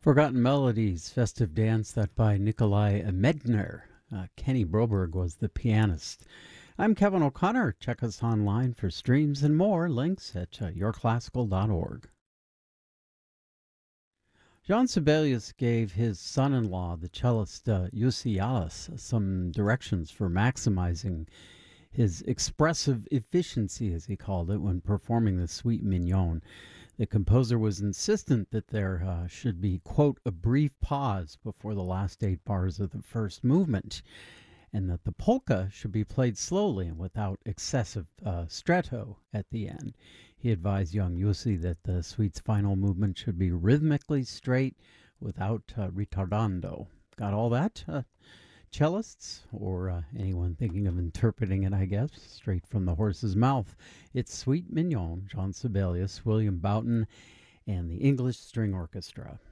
Forgotten Melodies, Festive Dance, that by Nikolai Medner. Kenny Broberg was the pianist. I'm Kevin O'Connor. Check us online for streams and more. Links at yourclassical.org. Jean Sibelius gave his son-in-law, the cellist Jussi Alas, some directions for maximizing his expressive efficiency, as he called it, when performing the Suite Mignon. The composer was insistent that there should be, quote, a brief pause before the last 8 bars of the first movement, and that the polka should be played slowly and without excessive stretto at the end. He advised young Jussi that the suite's final movement should be rhythmically straight without ritardando. Got all that? Cellists, or anyone thinking of interpreting it, I guess, straight from the horse's mouth. It's Suite Mignon, Jean Sibelius, William Boughton, and the English String Orchestra.